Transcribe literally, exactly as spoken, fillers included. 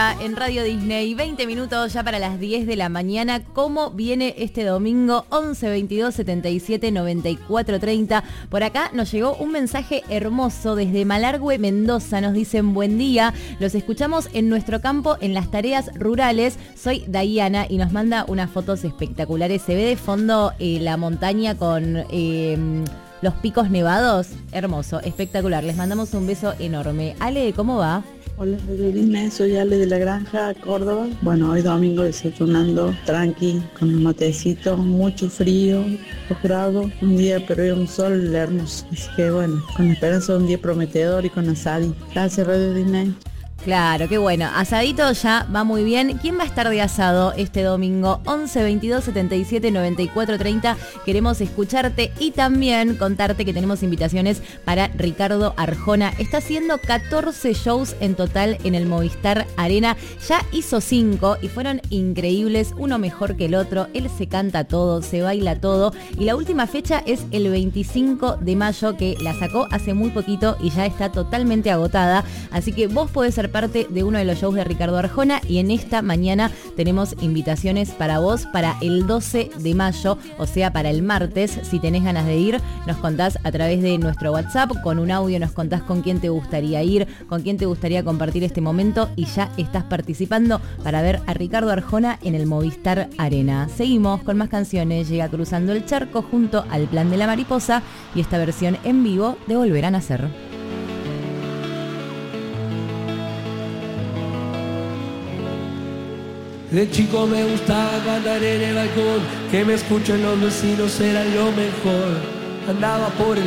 Canta en Radio Disney, veinte minutos ya para las diez de la mañana. ¿Cómo viene este domingo? once veintidós setenta y siete noventa y cuatro treinta. Por acá nos llegó un mensaje hermoso desde Malargüe, Mendoza. Nos dicen buen día, los escuchamos en nuestro campo en las tareas rurales. Soy Diana y nos manda unas fotos espectaculares. Se ve de fondo eh, la montaña con... Eh, los picos nevados, hermoso, espectacular. Les mandamos un beso enorme. Ale, ¿cómo va? Hola, Evelina, soy Ale de la Granja, Córdoba. Bueno, hoy domingo desayunando tranqui, con un matecito, mucho frío, dos grados, un día pero hay un sol hermoso. Así que bueno, con la esperanza de un día prometedor y con asadí. Gracias, Radio Disney. Claro, qué bueno. Asadito ya va muy bien. ¿Quién va a estar de asado este domingo? once veintidós setenta y siete noventa y cuatro treinta. Queremos escucharte y también contarte que tenemos invitaciones para Ricardo Arjona. Está haciendo catorce shows en total en el Movistar Arena. Ya hizo cinco y fueron increíbles, uno mejor que el otro. Él se canta todo, se baila todo. Y la última fecha es el veinticinco de mayo, que la sacó hace muy poquito y ya está totalmente agotada. Así que vos podés ser parte de uno de los shows de Ricardo Arjona y en esta mañana tenemos invitaciones para vos para el doce de mayo, o sea, para el martes. Si tenés ganas de ir, nos contás a través de nuestro WhatsApp, con un audio nos contás con quién te gustaría ir, con quién te gustaría compartir este momento y ya estás participando para ver a Ricardo Arjona en el Movistar Arena. Seguimos con más canciones. Llega Cruzando el Charco junto al Plan de la Mariposa y esta versión en vivo de Volver a Nacer. De chico me gustaba cantar en el balcón, que me escuchen los vecinos era lo mejor. Andaba por el